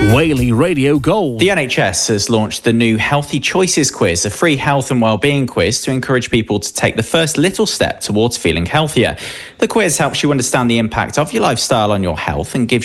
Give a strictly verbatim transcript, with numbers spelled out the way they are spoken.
Whaley Radio Gold. The N H S has launched the new Healthy Choices quiz, a free health and wellbeing quiz to encourage people to take the first little step towards feeling healthier. The quiz helps you understand the impact of your lifestyle on your health and gives